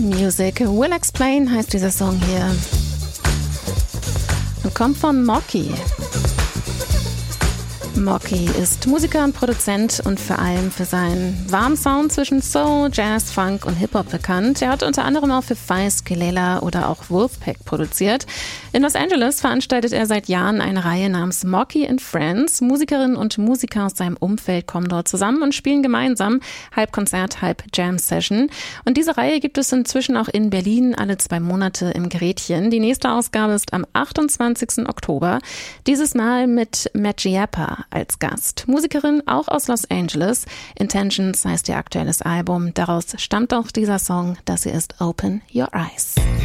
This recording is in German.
Music Will Explain heißt dieser Song hier und kommt von Mocky. Mocky ist Musiker und Produzent und vor allem für seinen warmen Sound zwischen Soul, Jazz, Funk und Hip-Hop bekannt. Er hat unter anderem auch für Feist, Kelela oder auch Wolfpack produziert. In Los Angeles veranstaltet er seit Jahren eine Reihe namens Mocky and Friends. Musikerinnen und Musiker aus seinem Umfeld kommen dort zusammen und spielen gemeinsam, halb Konzert, halb Jam-Session. Und diese Reihe gibt es inzwischen auch in Berlin alle 2 Monate im Gretchen. Die nächste Ausgabe ist am 28. Oktober. Dieses Mal mit Majiapa als Gast. Musikerin auch aus Los Angeles. Intentions heißt ihr aktuelles Album. Daraus stammt auch dieser Song, das hier ist Open Your Eyes.